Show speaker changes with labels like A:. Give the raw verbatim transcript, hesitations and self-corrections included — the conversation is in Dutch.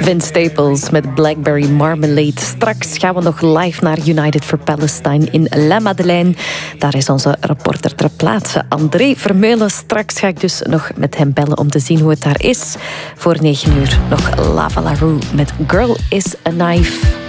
A: Vince Staples met Blackberry Marmalade. Straks gaan we nog live naar United for Palestine in La Madeleine. Daar is onze reporter ter plaatse, André Vermeulen. Straks ga ik dus nog met hem bellen om te zien hoe het daar is. Voor negen uur nog Lava La Rue met Girl is a Knife.